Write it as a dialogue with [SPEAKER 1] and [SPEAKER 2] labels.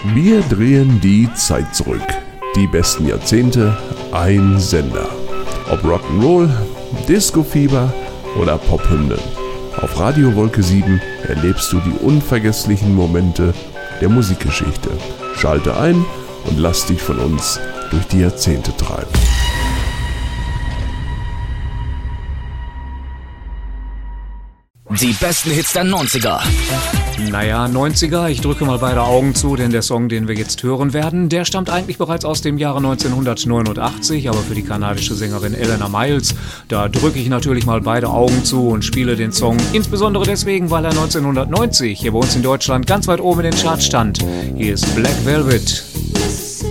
[SPEAKER 1] Wir drehen die Zeit zurück. Die besten Jahrzehnte, ein Sender. Ob Rock'n'Roll, Disco-Fieber oder Pophymnen. Auf Radio Wolke 7 erlebst du die unvergesslichen Momente der Musikgeschichte. Schalte ein und lass dich von uns durch die Jahrzehnte treiben.
[SPEAKER 2] Die besten Hits der 90er.
[SPEAKER 3] Naja, 90er, ich drücke mal beide Augen zu, denn der Song, den wir jetzt hören werden, der stammt eigentlich bereits aus dem Jahre 1989, aber für die kanadische Sängerin Eleanor Miles, da drücke ich natürlich mal beide Augen zu und spiele den Song, insbesondere deswegen, weil er 1990 hier bei uns in Deutschland ganz weit oben in den Charts stand. Hier ist Black Velvet.